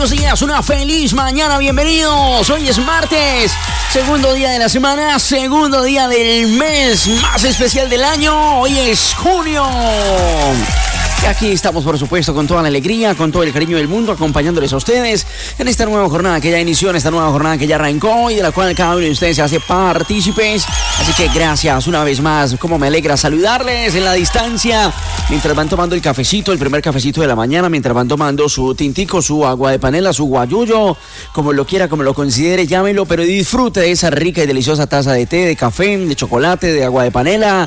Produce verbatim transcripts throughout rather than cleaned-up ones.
Buenos días, una feliz mañana, bienvenidos. Hoy es martes, segundo día de la semana, segundo día del mes más especial del año. Hoy es junio. Y aquí estamos, por supuesto, con toda la alegría, con todo el cariño del mundo, acompañándoles a ustedes en esta nueva jornada que ya inició, en esta nueva jornada que ya arrancó y de la cual cada uno de ustedes se hace partícipes. Así que gracias una vez más. Como me alegra saludarles en la distancia, mientras van tomando el cafecito, el primer cafecito de la mañana, mientras van tomando su tintico, su agua de panela, su guayuyo, como lo quiera, como lo considere, llámelo, pero disfrute de esa rica y deliciosa taza de té, de café, de chocolate, de agua de panela,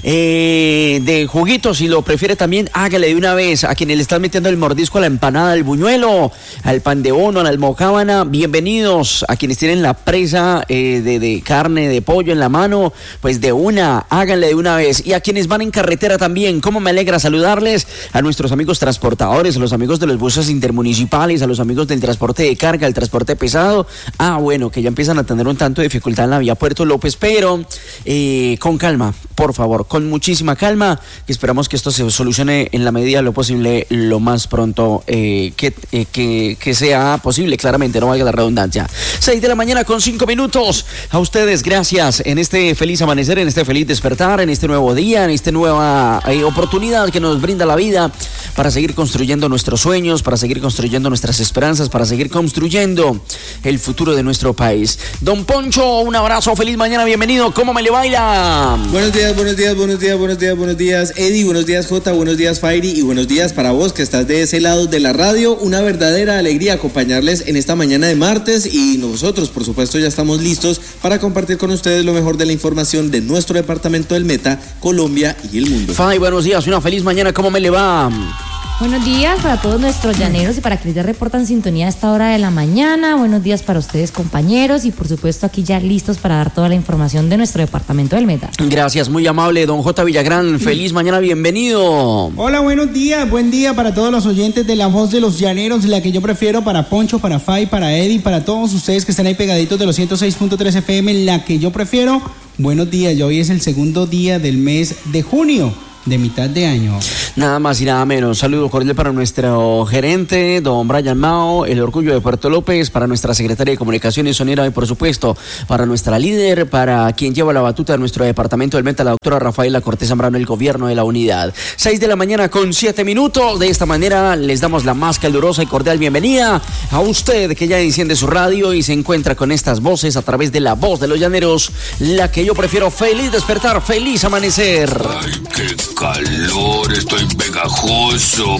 eh, de juguito, si lo prefiere también, hágale de una vez. A quienes le están metiendo el mordisco a la empanada, al buñuelo, al pan de bono, a la almocábana, bienvenidos. A quienes tienen la presa eh, de, de carne, de pollo en la mano, pues de una, háganle de una vez. Y a quienes van en carretera también, cómo me alegra saludarles, a nuestros amigos transportadores, a los amigos de los buses intermunicipales, a los amigos del transporte de carga, el transporte pesado. Ah, bueno, que ya empiezan a tener un tanto de dificultad en la vía Puerto López, pero eh, con calma, por favor, con muchísima calma, que esperamos que esto se solucione en la medida de lo posible, lo más pronto eh, que, eh, que, que sea posible, claramente, no valga la redundancia. seis de la mañana con cinco minutos. A ustedes, gracias en este feliz amanecer, en este feliz despertar, en este nuevo día, en esta nueva eh, oportunidad que nos brinda la vida para seguir construyendo nuestros sueños, para seguir construyendo nuestras esperanzas, para seguir construyendo el futuro de nuestro país. Don Poncho, un abrazo, feliz mañana, bienvenido. ¿Cómo me le baila? Buenos días, buenos días, buenos días, buenos días, buenos días, Eddie, buenos días, Jota, buenos días, Fairy, y buenos días para vos que estás de ese lado de la radio. Una verdadera alegría acompañarles en esta mañana de martes, y nosotros, por supuesto, ya estamos listos para compartir con ustedes lo mejor de la información de nuestro departamento del Meta, Colombia y el mundo. Fai, buenos días, una feliz mañana, ¿cómo me le va? Buenos días para todos nuestros llaneros y para quienes ya reportan sintonía a esta hora de la mañana. Buenos días para ustedes, compañeros, y por supuesto aquí ya listos para dar toda la información de nuestro departamento del Meta. Gracias, muy amable, don J. Villagrán. Feliz mañana, bienvenido. Hola, buenos días, buen día para todos los oyentes de La Voz de los Llaneros, la que yo prefiero, para Poncho, para Fai, para Eddie, para todos ustedes que están ahí pegaditos de los ciento seis punto tres F M, la que yo prefiero. Buenos días, ya hoy es el segundo día del mes de junio, de mitad de año. Nada más y nada menos. Saludo cordial para nuestro gerente, don Brian Mao, el orgullo de Puerto López, para nuestra secretaria de Comunicaciones, Sonera, y por supuesto, para nuestra líder, para quien lleva la batuta de nuestro departamento del Meta, la doctora Rafaela Cortés Zambrano, el gobierno de la unidad. seis de la mañana con siete minutos. De esta manera les damos la más calurosa y cordial bienvenida a usted que ya enciende su radio y se encuentra con estas voces a través de La Voz de los Llaneros, la que yo prefiero. Feliz despertar, feliz amanecer. Ay, qué calor, estoy pegajoso.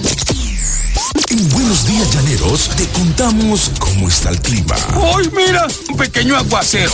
En Buenos Días Llaneros te contamos cómo está el clima. ¡Ay, mira! Un pequeño aguacero.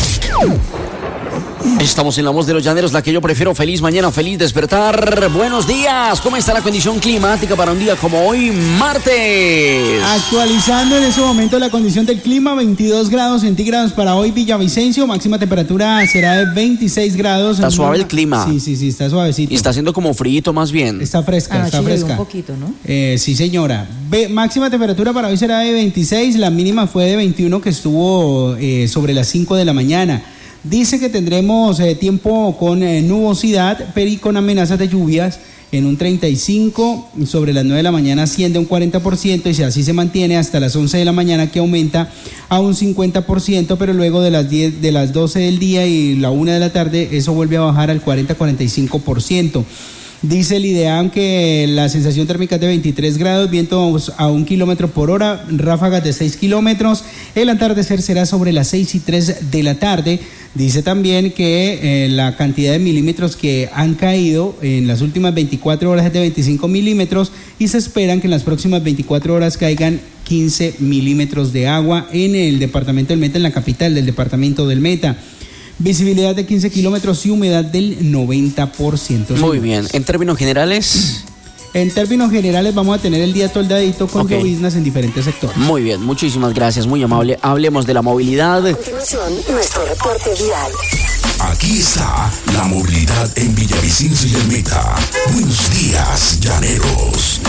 Estamos en La Voz de los Llaneros, la que yo prefiero. Feliz mañana, feliz despertar. Buenos días. ¿Cómo está la condición climática para un día como hoy, martes? Actualizando en ese momento la condición del clima, veintidós grados centígrados para hoy, Villavicencio. Máxima temperatura será de veintiséis grados. Está suave el clima. Sí, sí, sí, está suavecito. Y está haciendo como frío más bien. Está fresca, Anoche está fresca. un poquito, ¿no? Eh, sí, señora. Be- máxima temperatura para hoy será de veintiséis. La mínima fue de veintiuno, que estuvo eh, sobre las cinco de la mañana. Dice que tendremos eh, tiempo con eh, nubosidad, pero y con amenazas de lluvias en un treinta y cinco, sobre las nueve de la mañana asciende a un cuarenta por ciento, y si así se mantiene hasta las once de la mañana, que aumenta a un cincuenta por ciento, pero luego de las diez, de las doce del día y la una de la tarde, eso vuelve a bajar al cuarenta a cuarenta y cinco por ciento. Dice el IDEAM que la sensación térmica es de veintitrés grados, vientos a un kilómetro por hora, ráfagas de seis kilómetros. El atardecer será sobre las seis y tres de la tarde. Dice también que eh, la cantidad de milímetros que han caído en las últimas veinticuatro horas es de veinticinco milímetros, y se esperan que en las próximas veinticuatro horas caigan quince milímetros de agua en el departamento del Meta, en la capital del departamento del Meta. Visibilidad de quince kilómetros y humedad del noventa por ciento. Muy bien. En términos generales... En términos generales vamos a tener el día toldadito con okay. lloviznas en diferentes sectores. Muy bien, muchísimas gracias, muy amable. Hablemos de la movilidad. A continuación, nuestro reporte vial. Aquí está la movilidad en Villavicencio y el Meta. Buenos días, Llaneros.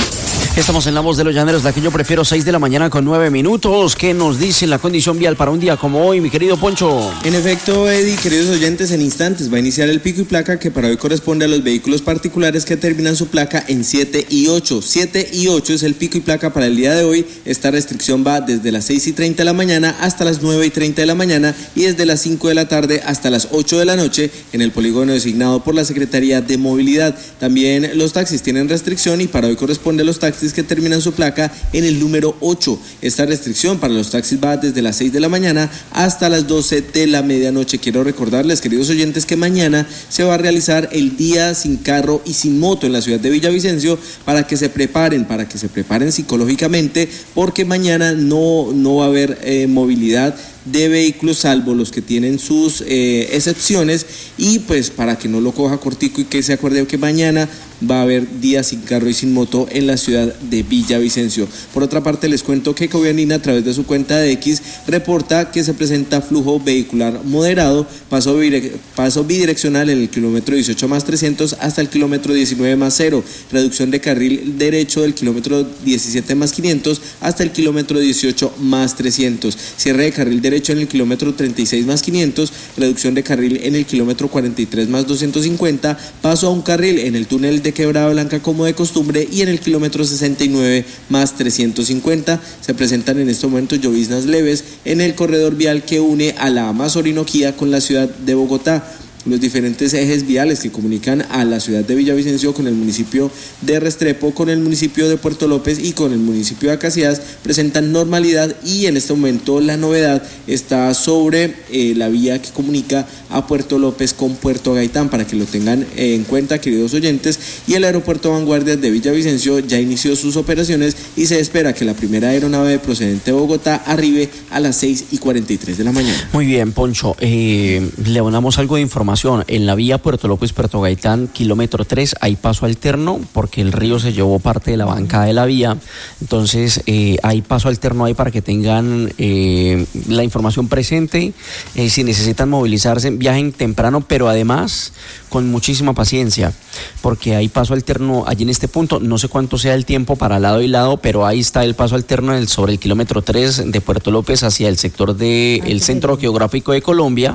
Estamos en La Voz de los Llaneros, la que yo prefiero, seis de la mañana con nueve minutos. ¿Qué nos dice la condición vial para un día como hoy, mi querido Poncho? En efecto, Eddie, queridos oyentes, en instantes va a iniciar el pico y placa que para hoy corresponde a los vehículos particulares que terminan su placa en siete y ocho. siete y ocho es el pico y placa para el día de hoy. Esta restricción va desde las seis y treinta de la mañana hasta las nueve y treinta de la mañana y desde las cinco de la tarde hasta las ocho de la noche en el polígono designado por la Secretaría de Movilidad. También los taxis tienen restricción y para hoy corresponde a los taxis que terminan su placa en el número ocho. Esta restricción para los taxis va desde las seis de la mañana hasta las doce de la medianoche. Quiero recordarles, queridos oyentes, que mañana se va a realizar el día sin carro y sin moto en la ciudad de Villavicencio para que se preparen, para que se preparen psicológicamente, porque mañana no, no va a haber eh, movilidad de vehículos salvo los que tienen sus eh, excepciones y pues para que no lo coja cortico y que se acuerde que mañana va a haber día sin carro y sin moto en la ciudad de Villavicencio. Por otra parte, les cuento que Covianina, a través de su cuenta de X, reporta que se presenta flujo vehicular moderado, paso, bidire- paso bidireccional en el kilómetro dieciocho más trescientos hasta el kilómetro diecinueve más cero, reducción de carril derecho del kilómetro diecisiete más quinientos hasta el kilómetro dieciocho más trescientos, cierre de carril derecho en el kilómetro treinta y seis más quinientos, reducción de carril en el kilómetro cuarenta y tres más doscientos cincuenta, paso a un carril en el túnel de Quebrada Blanca como de costumbre y en el kilómetro sesenta y nueve más trescientos cincuenta. Se presentan en este momento lloviznas leves en el corredor vial que une a la Amazorinoquía con la ciudad de Bogotá. Los diferentes ejes viales que comunican a la ciudad de Villavicencio con el municipio de Restrepo, con el municipio de Puerto López y con el municipio de Acacias presentan normalidad y en este momento la novedad está sobre eh, la vía que comunica a Puerto López con Puerto Gaitán, para que lo tengan eh, en cuenta, queridos oyentes. Y el aeropuerto Vanguardias de Villavicencio ya inició sus operaciones y se espera que la primera aeronave procedente de Bogotá arribe a las seis y cuarenta y tres de la mañana. Muy bien, Poncho, eh, le abonamos algo de información. En la vía Puerto López, Puerto Gaitán, kilómetro tres, hay paso alterno porque el río se llevó parte de la bancada de la vía, entonces eh, hay paso alterno ahí para que tengan eh, la información presente. Eh, si necesitan movilizarse, viajen temprano, pero además con muchísima paciencia, porque hay paso alterno allí en este punto. No sé cuánto sea el tiempo para lado y lado, pero ahí está el paso alterno el, sobre el kilómetro tres de Puerto López hacia el sector del Centro Geográfico de Colombia,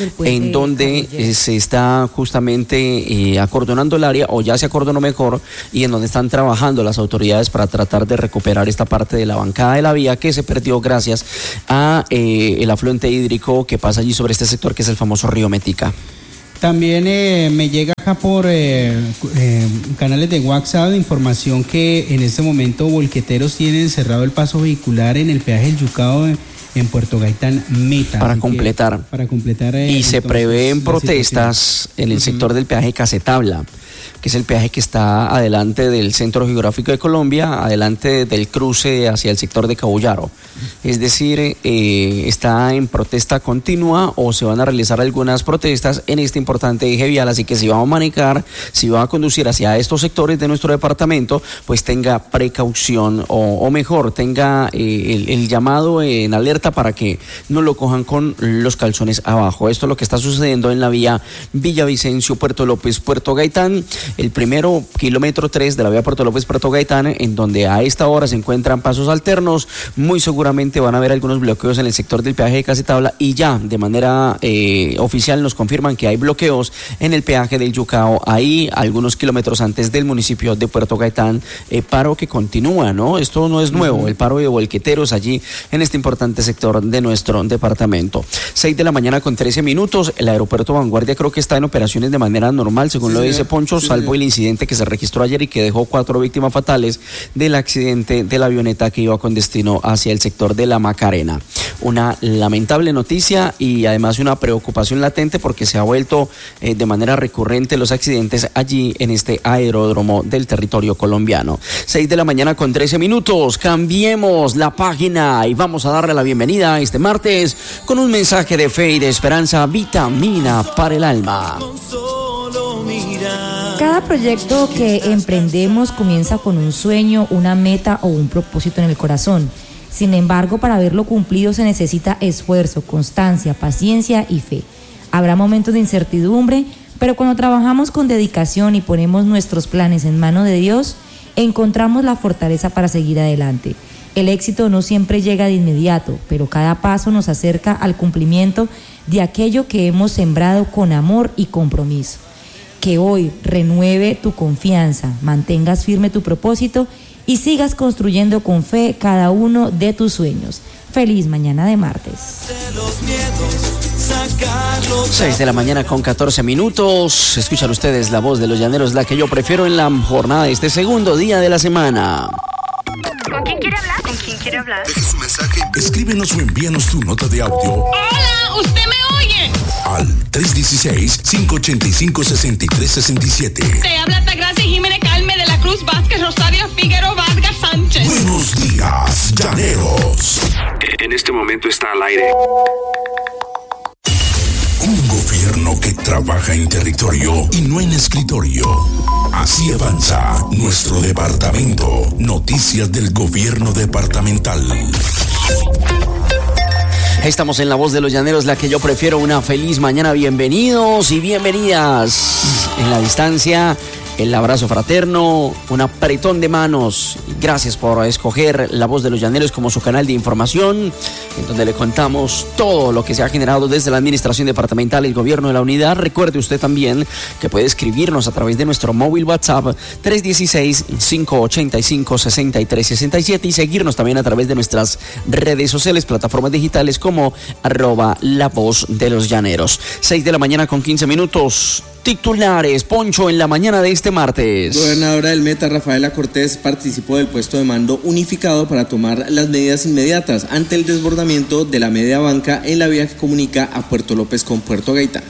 en donde eh, se está justamente eh, acordonando el área, o ya se acordonó mejor, y en donde están trabajando las autoridades para tratar de recuperar esta parte de la bancada de la vía que se perdió gracias a eh, el afluente hídrico que pasa allí sobre este sector, que es el famoso río Metica. También eh, me llega acá por eh, eh, canales de WhatsApp información que en este momento volqueteros tienen cerrado el paso vehicular en el peaje del Yucao en, en Puerto Gaitán Meta. Para completar. Que, para completar. Eh, y se entonces, prevén protestas en el uh-huh. sector del peaje Casetabla, que es el peaje que está adelante del Centro Geográfico de Colombia, adelante del cruce hacia el sector de Cabullaro. Es decir, eh, está en protesta continua o se van a realizar algunas protestas en este importante eje vial, así que si va a manejar, si va a conducir hacia estos sectores de nuestro departamento, pues tenga precaución o, o mejor, tenga eh, el, el llamado en alerta para que no lo cojan con los calzones abajo. Esto es lo que está sucediendo en la vía Villavicencio, Puerto López, Puerto Gaitán. El primero, kilómetro tres de la vía Puerto López, Puerto Gaitán, en donde a esta hora se encuentran pasos alternos. Muy seguramente van a haber algunos bloqueos en el sector del peaje de Casetabla y ya de manera eh, oficial nos confirman que hay bloqueos en el peaje del Yucao, ahí algunos kilómetros antes del municipio de Puerto Gaitán, eh, paro que continúa, ¿no? Esto no es nuevo, el paro de volqueteros allí en este importante sector de nuestro departamento. seis de la mañana con trece minutos, el aeropuerto Vanguardia creo que está en operaciones de manera normal, según sí, lo dice Poncho, sí, salvo el incidente que se registró ayer y que dejó cuatro víctimas fatales del accidente de la avioneta que iba con destino hacia el sector de la Macarena. Una lamentable noticia y además una preocupación latente porque se ha vuelto eh, de manera recurrente los accidentes allí en este aeródromo del territorio colombiano. seis de la mañana con trece minutos, cambiemos la página y vamos a darle la bienvenida este martes con un mensaje de fe y de esperanza, vitamina para el alma. Cada proyecto que emprendemos comienza con un sueño, una meta o un propósito en el corazón. Sin embargo, para verlo cumplido se necesita esfuerzo, constancia, paciencia y fe. Habrá momentos de incertidumbre, pero cuando trabajamos con dedicación y ponemos nuestros planes en manos de Dios, encontramos la fortaleza para seguir adelante. El éxito no siempre llega de inmediato, pero cada paso nos acerca al cumplimiento de aquello que hemos sembrado con amor y compromiso. Que hoy renueve tu confianza, mantengas firme tu propósito y sigas construyendo con fe cada uno de tus sueños. Feliz mañana de martes. seis de la mañana con catorce minutos. Escuchan ustedes la voz de los llaneros, la que yo prefiero en la jornada de este segundo día de la semana. ¿Con quién quiere hablar? ¿Con quién quiere hablar? Deje su mensaje, escríbenos o envíanos tu nota de audio. ¡Hola! ¿Usted me oye? Al tres uno seis, cinco ocho cinco, seis tres seis siete. Te habla Altagracia Jiménez Calme de la Cruz Vázquez Rosario Figueroa Vargas Sánchez. Buenos días, llaneros. En este momento está al aire. Un gobierno que trabaja en territorio y no en escritorio. Así avanza nuestro departamento. Noticias del gobierno departamental. Estamos en la voz de los llaneros, la que yo prefiero. Una feliz mañana. Bienvenidos y bienvenidas. En la distancia, el abrazo fraterno, un apretón de manos. Gracias por escoger la voz de los llaneros como su canal de información, en donde le contamos todo lo que se ha generado desde la administración departamental, el gobierno de la unidad. Recuerde usted también que puede escribirnos a través de nuestro móvil WhatsApp tres uno seis, cinco ocho cinco, seis tres seis siete y seguirnos también a través de nuestras redes sociales, plataformas digitales como arroba la voz de los llaneros. seis de la mañana con quince minutos. Titulares, Poncho, en la mañana de este martes. Gobernadora del Meta, Rafaela Cortés, participó del puesto de mando unificado para tomar las medidas inmediatas ante el desbordamiento de la media banca en la vía que comunica a Puerto López con Puerto Gaitán.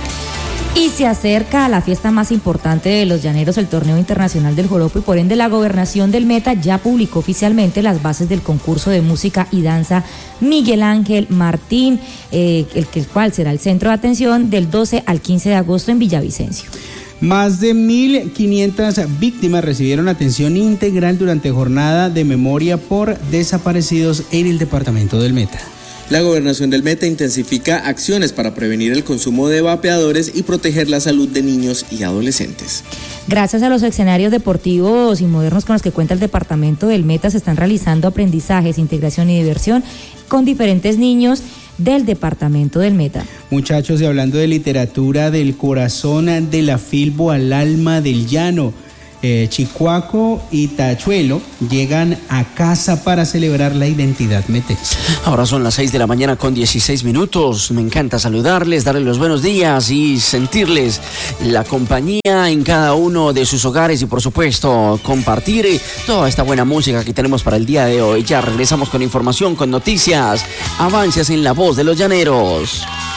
Y se acerca a la fiesta más importante de los llaneros, el Torneo Internacional del Joropo, y por ende la Gobernación del Meta ya publicó oficialmente las bases del concurso de música y danza Miguel Ángel Martín, eh, el, el cual será el centro de atención del doce al quince de agosto en Villavicencio. Más de mil quinientas víctimas recibieron atención integral durante jornada de memoria por desaparecidos en el departamento del Meta. La Gobernación del Meta intensifica acciones para prevenir el consumo de vapeadores y proteger la salud de niños y adolescentes. Gracias a los escenarios deportivos y modernos con los que cuenta el departamento del Meta, se están realizando aprendizajes, integración y diversión con diferentes niños del departamento del Meta. Muchachos, y hablando de literatura, del corazón de la Filbo al alma del llano, Eh, Chicuaco y Tachuelo llegan a casa para celebrar la identidad metense. Ahora son las seis de la mañana con dieciséis minutos. Me encanta saludarles, darles los buenos días y sentirles la compañía en cada uno de sus hogares y por supuesto compartir toda esta buena música que tenemos para el día de hoy. Ya regresamos con información, con noticias, avances en la voz de los llaneros.